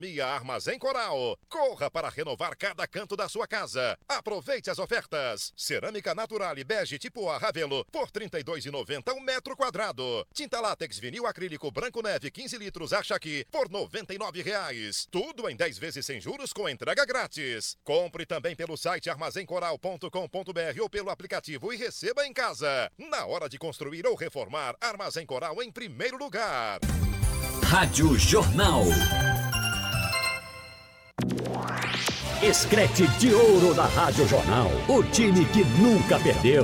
Mia Armazém Coral. Corra para renovar cada canto da sua casa. Aproveite as ofertas. Cerâmica Naturale bege tipo A Ravelo por R$ 32,90 um metro quadrado. Tinta látex vinil acrílico branco neve 15 litros Achaqui por R$ 99,00. Tudo em 10 vezes sem juros com entrega grátis. Compre também pelo site armazencoral.com.br ou pelo aplicativo e receba em casa. Na hora de construir ou reformar, Armazém Coral em primeiro lugar. Rádio Jornal. Escrete de ouro da Rádio Jornal. O time que nunca perdeu.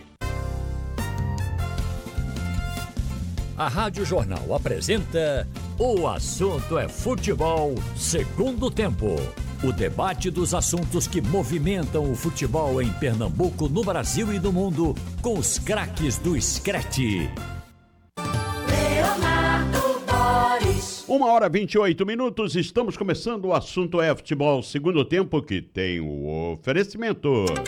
A Rádio Jornal apresenta O Assunto é Futebol, segundo tempo. O debate dos assuntos que movimentam o futebol em Pernambuco, no Brasil e no mundo, com os craques do Escrete. 1h28, estamos começando o Assunto é Futebol, segundo tempo, que tem o oferecimento.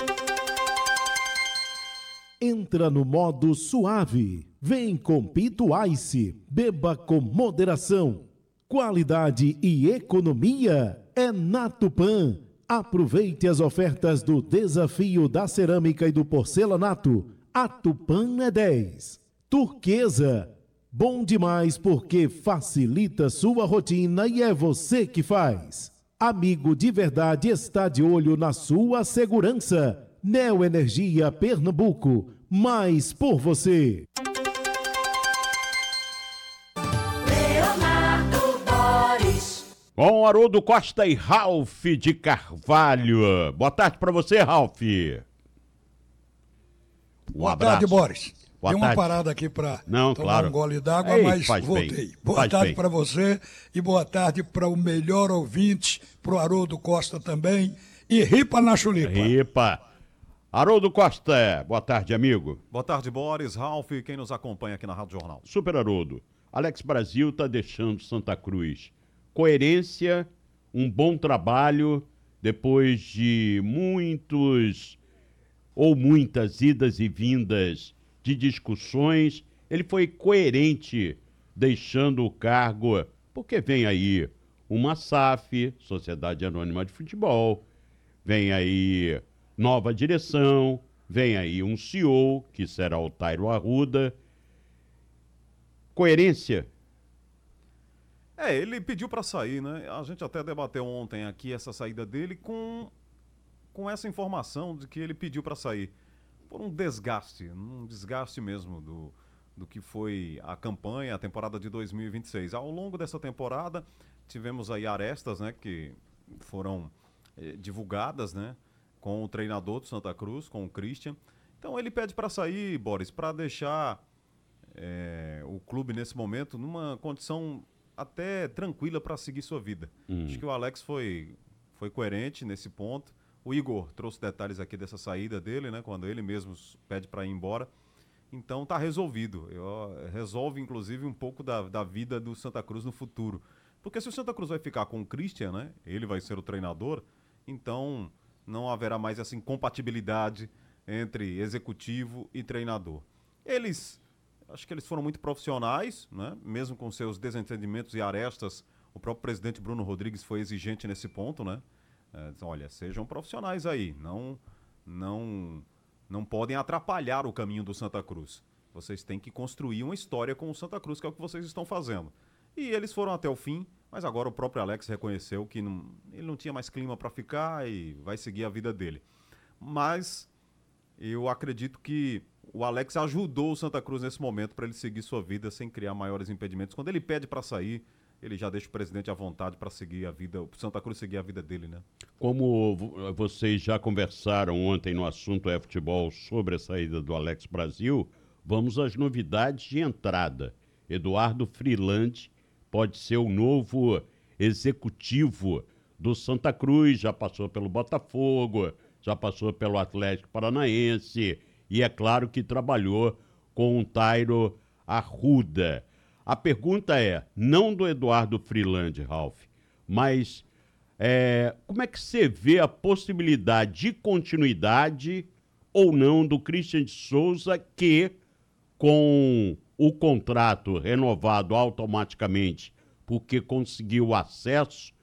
Entra no modo suave. Vem com Pito Ice. Beba com moderação. Qualidade e economia é na Tupã. Aproveite as ofertas do Desafio da Cerâmica e do Porcelanato. A Tupã é 10. Turquesa. Bom demais porque facilita sua rotina e é você que faz. Amigo de verdade está de olho na sua segurança. Neoenergia Pernambuco, mais por você. Leonardo Boris. Com Haroldo Costa e Ralph de Carvalho. Boa tarde para você, Ralph. Boa tarde, Boris. Dei uma parada aqui para tomar um gole d'água, mas voltei. Boa tarde para você e boa tarde para o melhor ouvinte, para o Haroldo Costa também. E ripa na chulipa. Ripa. Haroldo Costa, boa tarde, amigo. Boa tarde, Boris, Ralph, quem nos acompanha aqui na Rádio Jornal. Super Haroldo. Alex Brasil tá deixando Santa Cruz. Coerência, um bom trabalho, depois de muitas idas e vindas de discussões, ele foi coerente deixando o cargo, porque vem aí uma SAF, Sociedade Anônima de Futebol, vem aí nova direção, vem aí um CEO, que será o Tairo Arruda. Coerência? Ele pediu para sair, né? A gente até debateu ontem aqui essa saída dele com essa informação de que ele pediu para sair. Por um desgaste mesmo do que foi a campanha, a temporada de 2026. Ao longo dessa temporada, tivemos aí arestas, né, que foram divulgadas, né, com o treinador do Santa Cruz, com o Christian. Então ele pede para sair, Boris, para deixar o clube nesse momento numa condição até tranquila para seguir sua vida. Acho que o Alex foi coerente nesse ponto. O Igor trouxe detalhes aqui dessa saída dele, né? Quando ele mesmo pede para ir embora. Então tá resolvido. Resolve, inclusive, um pouco da vida do Santa Cruz no futuro. Porque se o Santa Cruz vai ficar com o Christian, né? Ele vai ser o treinador, então não haverá mais essa incompatibilidade entre executivo e treinador. Acho que eles foram muito profissionais, né? Mesmo com seus desentendimentos e arestas, o próprio presidente Bruno Rodrigues foi exigente nesse ponto, né? Olha, sejam profissionais aí, não podem atrapalhar o caminho do Santa Cruz. Vocês têm que construir uma história com o Santa Cruz, que é o que vocês estão fazendo. E eles foram até o fim, mas agora o próprio Alex reconheceu que ele não tinha mais clima para ficar e vai seguir a vida dele. Mas eu acredito que o Alex ajudou o Santa Cruz nesse momento para ele seguir sua vida sem criar maiores impedimentos. Quando ele pede para sair, ele já deixa o presidente à vontade para seguir a vida, o Santa Cruz seguir a vida dele, né? Como vocês já conversaram ontem no Assunto é Futebol sobre a saída do Alex Brasil, vamos às novidades de entrada. Eduardo Freeland pode ser o novo executivo do Santa Cruz, já passou pelo Botafogo, já passou pelo Atlético Paranaense e é claro que trabalhou com o Tairo Arruda. A pergunta é, não do Eduardo Freeland, Ralph, mas como é que você vê a possibilidade de continuidade ou não do Christian de Souza, que com o contrato renovado automaticamente, porque conseguiu acesso